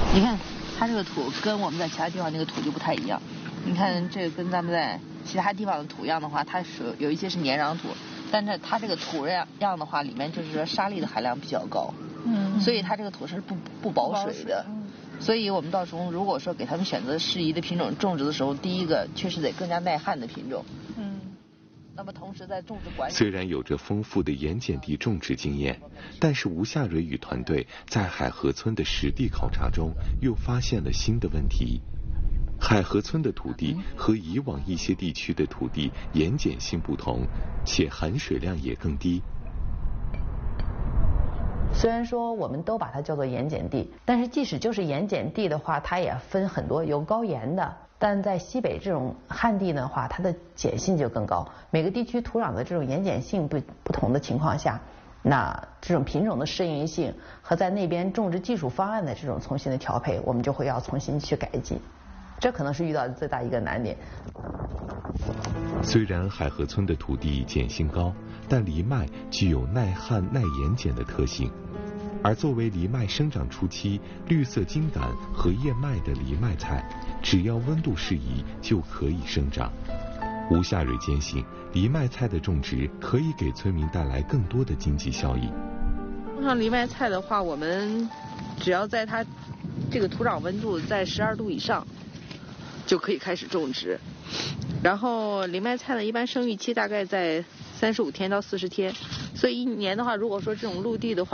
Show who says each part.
Speaker 1: 你看它这个土跟我们在其他地方那个土就不太一样。你看这个跟咱们在其他地方的土样的话，它是有一些是黏壤土，但是它这个土样的话，里面就是说沙粒的含量比较高，所以它这个土是不保水的。所以我们到时候如果说给他们选择适宜的品种种植的时候，第一个确实得更加耐旱的品种。那么同时在种植管理，
Speaker 2: 虽然有着丰富的盐碱地种植经验，但是吴夏蕊与团队在海河村的实地考察中又发现了新的问题。海河村的土地和以往一些地区的土地盐碱性不同，且含水量也更低。
Speaker 3: 虽然说我们都把它叫做盐碱地，但是即使就是盐碱地的话，它也分很多，有高盐的，但在西北这种旱地的话，它的碱性就更高。每个地区土壤的这种盐碱性不同的情况下，那这种品种的适应性和在那边种植技术方案的这种重新的调配，我们就会要重新去改进。这可能是遇到的最大一个难点。
Speaker 2: 虽然海河村的土地碱性高，但藜麦具有耐旱耐盐碱的特性，而作为藜麦生长初期绿色茎秆和叶脉的藜麦菜，只要温度适宜就可以生长。吴夏蕊坚信，藜麦菜的种植可以给村民带来更多的经济效益。
Speaker 1: 种上藜麦菜的话，我们只要在它这个土壤温度在12度以上，就可以开始种植。然后藜麦菜呢，一般生育期大概在35天到40天，所以一年的话，如果说这种陆地的话，